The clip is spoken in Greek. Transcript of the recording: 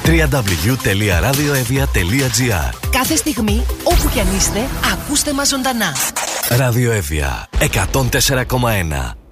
www.radioevia.gr. Κάθε στιγμή, όπου κι αν είστε, ακούστε μας ζωντανά. Ραδιοέβια 104,1.